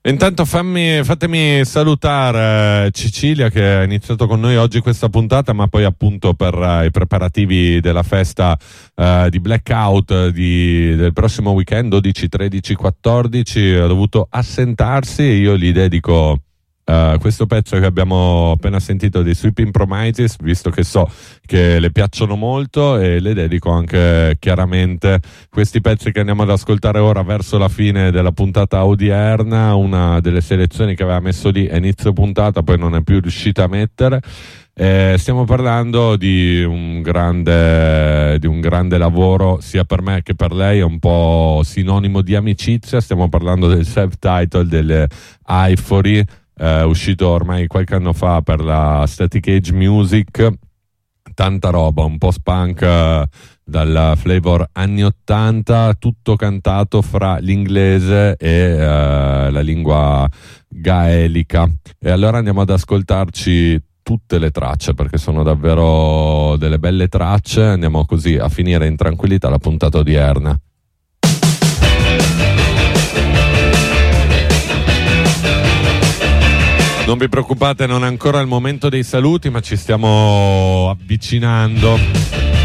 Intanto fatemi salutare Cecilia, che ha iniziato con noi oggi questa puntata, ma poi appunto per i preparativi della festa di Blackout del prossimo weekend 12, 13, 14 ha dovuto assentarsi e io gli dedico questo pezzo che abbiamo appena sentito dei Sweeping Promises, visto che so che le piacciono molto, e le dedico anche chiaramente questi pezzi che andiamo ad ascoltare ora verso la fine della puntata odierna, una delle selezioni che aveva messo lì a inizio puntata, poi non è più riuscita a mettere. Stiamo parlando di un grande lavoro sia per me che per lei, è un po' sinonimo di amicizia. Stiamo parlando del self-title delle Ivory, uscito ormai qualche anno fa per la Static Age Music. Tanta roba, un po' spunk dal flavor anni 80, tutto cantato fra l'inglese e la lingua gaelica. E allora andiamo ad ascoltarci tutte le tracce, perché sono davvero delle belle tracce. Andiamo così a finire in tranquillità la puntata odierna. Non vi preoccupate, non è ancora il momento dei saluti, ma ci stiamo avvicinando.